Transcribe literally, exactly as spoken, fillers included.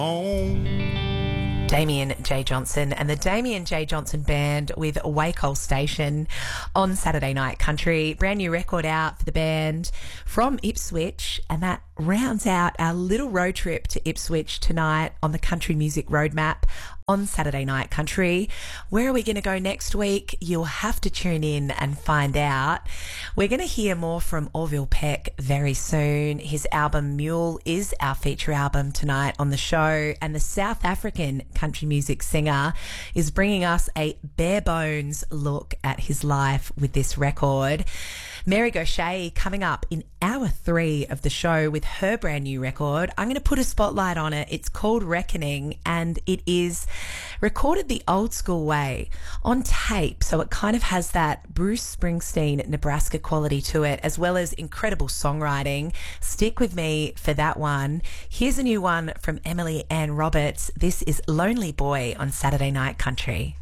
Damien J. Johnson and the Damien J. Johnson Band with Wacol Station on Saturday Night Country. Brand new record out for the band from Ipswich, and that rounds out our little road trip to Ipswich tonight on the Country Music Roadmap on Saturday Night Country. Where are we going to go next week? You'll have to tune in and find out. We're going to hear more from Orville Peck very soon. His album Mule is our feature album tonight on the show, and the South African country music singer is bringing us a bare bones look at his life with this record. Mary Gauthier coming up in hour three of the show with her brand new record. I'm going to put a spotlight on it. It's called Reckoning, and it is recorded the old school way on tape. So it kind of has that Bruce Springsteen, Nebraska quality to it, as well as incredible songwriting. Stick with me for that one. Here's a new one from Emily Ann Roberts. This is Lonely Boy on Saturday Night Country.